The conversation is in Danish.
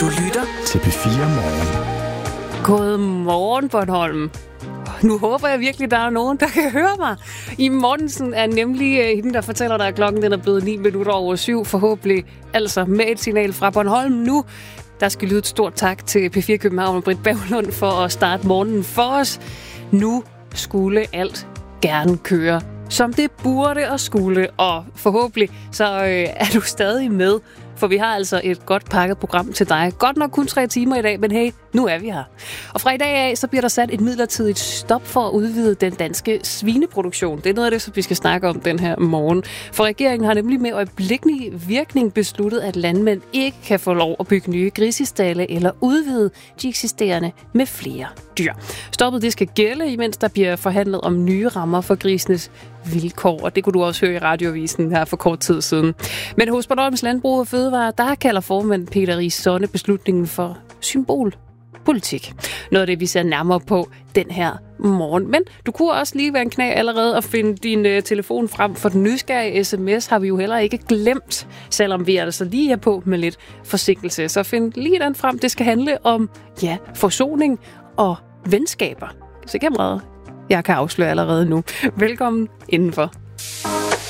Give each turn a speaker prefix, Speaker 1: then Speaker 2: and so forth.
Speaker 1: Du lytter
Speaker 2: til P4 Morgen.
Speaker 1: Godmorgen, Bornholm. Nu håber jeg virkelig, der er nogen, der kan høre mig. I Mortensen er nemlig hende, der fortæller dig, at klokken den er blevet 7:09, forhåbentlig altså med et signal fra Bornholm nu. Der skal lyde et stort tak til P4 København og Britt Berglund for at starte morgenen for os. Nu skulle alt gerne køre, som det burde og skulle, og forhåbentlig så er du stadig med, for vi har altså et godt pakket program til dig. Godt nok kun 3 timer i dag, men hey, nu er vi her. Og fra i dag af, så bliver der sat et midlertidigt stop for at udvide den danske svineproduktion. Det er noget af det, som vi skal snakke om den her morgen. For regeringen har nemlig med øjeblikkelig virkning besluttet, at landmænd ikke kan få lov at bygge nye grisestalle eller udvide de eksisterende med flere dyr. Stoppet det skal gælde, imens der bliver forhandlet om nye rammer for grisenes vilkår, og det kunne du også høre i radioavisen her for kort tid siden. Men hos Bornholms Landbrug og Fødevare, der kalder formand Peter Riis Sonne beslutningen for symbolpolitik. Noget af det, vi ser nærmere på den her morgen. Men du kunne også lige være en knæ allerede og finde din telefon frem, for den nysgerrige sms har vi jo heller ikke glemt, selvom vi altså lige er på med lidt forsinkelse. Så find lige den frem. Det skal handle om, forsoning og venskaber. Så ikke meget, jeg kan afsløre allerede nu. Velkommen indenfor.